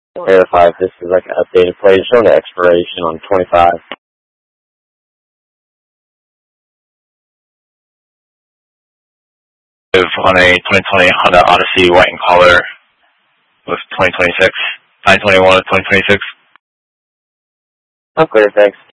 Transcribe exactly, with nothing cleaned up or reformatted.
Verify if this is like an updated plate showing the expiration on twenty-five. On a twenty twenty Honda Odyssey white in color with twenty twenty-six, nine twenty-one of twenty twenty-six. I'm clear, thanks.